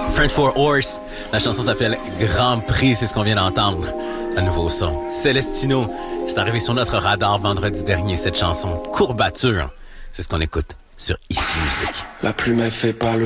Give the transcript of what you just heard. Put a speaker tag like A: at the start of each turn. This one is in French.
A: French for Horse. La chanson s'appelle Grand Prix, c'est ce qu'on vient d'entendre. Un nouveau son. Célestino, c'est arrivé sur notre radar vendredi dernier, cette chanson. Courbature, c'est ce qu'on écoute sur Ici Musique.
B: La plume est faite par le